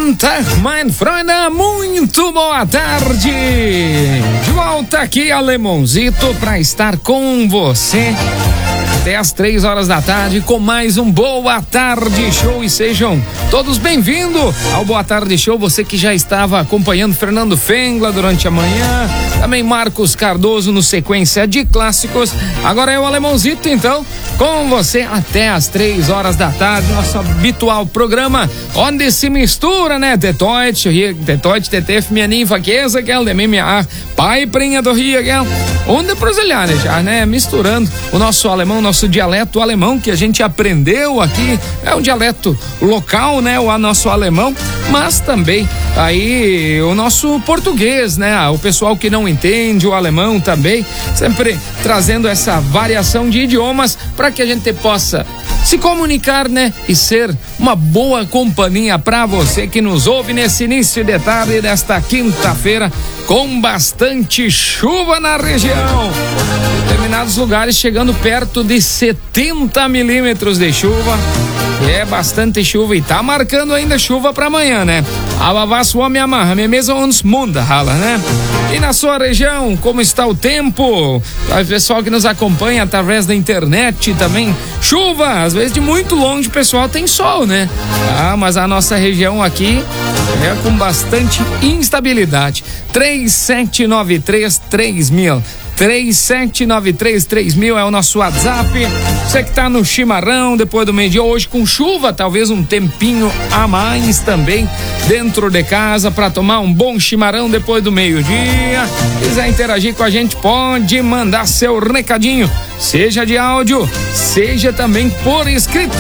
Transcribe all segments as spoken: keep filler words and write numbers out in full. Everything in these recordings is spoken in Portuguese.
Tag, mein Freunde, muito boa tarde. De volta aqui, Alemãozito, para estar com você até as três horas da tarde com mais um Boa Tarde Show, e sejam todos bem-vindos ao Boa Tarde Show. Você que já estava acompanhando Fernando Fengler durante a manhã, também Marcos Cardoso no sequência de clássicos. Agora é o Alemãozito, então, com você até as três horas da tarde, nosso habitual programa onde se mistura, né? Detroit, Detroit, Tetef, minha ninfa, que essa que é de minha pai, prinha do Rio, que é onde brasileira já, né? Misturando o nosso alemão, nosso dialeto alemão que a gente aprendeu aqui, é um dialeto local, né? O nosso alemão, mas também aí o nosso português, né? O pessoal que não entende o alemão também, sempre trazendo essa variação de idiomas para que a gente possa se comunicar, né? E ser uma boa companhia para você que nos ouve nesse início de tarde desta quinta-feira, com bastante chuva na região. Determinados lugares chegando perto de setenta milímetros de chuva. É bastante chuva e tá marcando ainda chuva para amanhã, né? A babás homem amarra, mesmo uns munda rala, né? E na sua região, como está o tempo? O pessoal que nos acompanha através da internet também, chuva, às vezes de muito longe o pessoal tem sol, né? Ah, mas a nossa região aqui é com bastante instabilidade. três sete nove três três mil três sete nove três três mil é o nosso WhatsApp. Você que tá no chimarrão depois do meio-dia, hoje com chuva, talvez um tempinho a mais também dentro de casa para tomar um bom chimarrão depois do meio-dia. Quiser interagir com a gente, pode mandar seu recadinho, seja de áudio, seja também por escrito.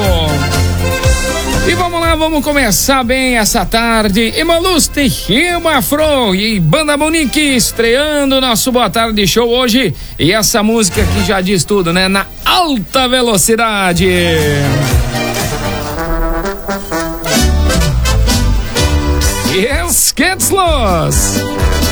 E vamos lá, vamos começar bem essa tarde. Emaluste, Afro e Banda Monique estreando o nosso Boa Tarde Show hoje. E essa música que já diz tudo, né? Na alta velocidade. E os Ketzlos.